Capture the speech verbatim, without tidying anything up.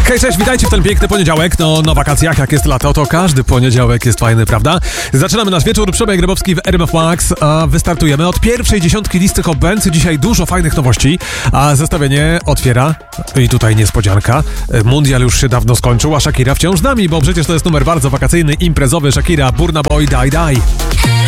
Hej, cześć, witajcie w ten piękny poniedziałek. No, na wakacjach, jak jest lato, to każdy poniedziałek jest fajny, prawda? Zaczynamy nasz wieczór. Przemek Grabowski w R M F Max. A wystartujemy od pierwszej dziesiątki listy Hot Bands. Dzisiaj dużo fajnych nowości, a zestawienie otwiera, i tutaj niespodzianka, mundial już się dawno skończył, a Shakira wciąż z nami, bo przecież to jest numer bardzo wakacyjny, imprezowy. Shakira, Burna Boy, Die Die.